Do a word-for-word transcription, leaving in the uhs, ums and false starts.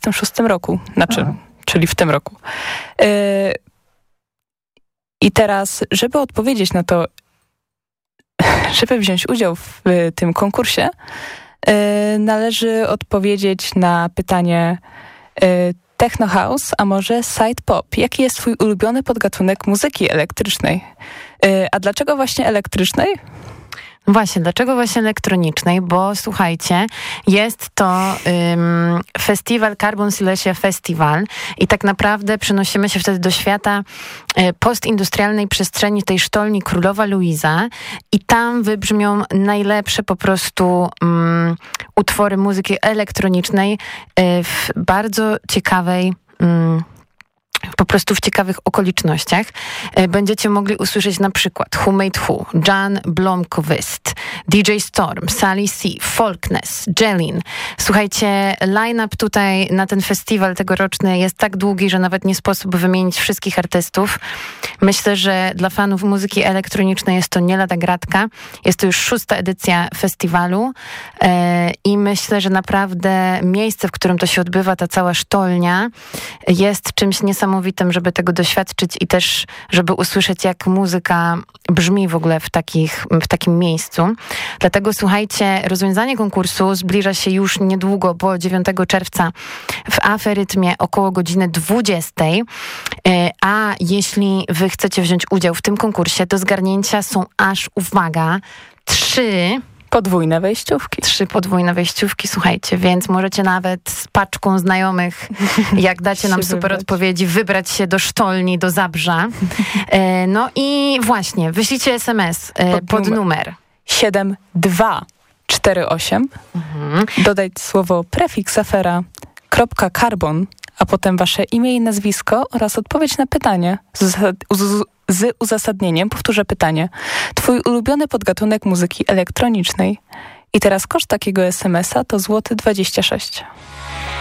dwudziestym szóstym roku. Znaczy, Aha. czyli w tym roku. I teraz, żeby odpowiedzieć na to, żeby wziąć udział w tym konkursie, należy odpowiedzieć na pytanie techno house, a może side pop. Jaki jest twój ulubiony podgatunek muzyki elektrycznej? A dlaczego właśnie elektrycznej? Właśnie, dlaczego właśnie elektronicznej? Bo słuchajcie, jest to ym, festiwal Carbon Silesia Festival i tak naprawdę przenosimy się wtedy do świata y, postindustrialnej przestrzeni tej sztolni Królowa Luiza i tam wybrzmią najlepsze po prostu ym, utwory muzyki elektronicznej y, w bardzo ciekawej ym, po prostu w ciekawych okolicznościach. Będziecie mogli usłyszeć na przykład Who Made Who, Jan Blomqvist, D J Storm, Sally C, Folkness, Jelin. Słuchajcie, line-up tutaj na ten festiwal tegoroczny jest tak długi, że nawet nie sposób wymienić wszystkich artystów. Myślę, że dla fanów muzyki elektronicznej jest to nie lada gratka. Jest to już szósta edycja festiwalu e, i myślę, że naprawdę miejsce, w którym to się odbywa, ta cała sztolnia, jest czymś niesamowitym, żeby tego doświadczyć i też, żeby usłyszeć, jak muzyka brzmi w ogóle w, takich, w takim miejscu. Dlatego słuchajcie, rozwiązanie konkursu zbliża się już niedługo, bo dziewiątego czerwca w Aferytmie około godziny dwudziestej. A jeśli wy chcecie wziąć udział w tym konkursie, do zgarnięcia są aż, uwaga, trzy... Podwójne wejściówki. Trzy podwójne wejściówki, słuchajcie, więc możecie nawet z paczką znajomych, jak dacie nam super wybrać. Odpowiedzi, wybrać się do sztolni, do Zabrza. E, no i właśnie, wyślijcie es em es e, pod, pod numer, numer siedem dwa cztery osiem. Mhm. Dodać słowo prefiks afera, kropka carbon, a potem wasze imię i nazwisko oraz odpowiedź na pytanie z, z, z uzasadnieniem. Powtórzę pytanie. Twój ulubiony podgatunek muzyki elektronicznej. I teraz koszt takiego es em es a to złoty dwadzieścia sześć.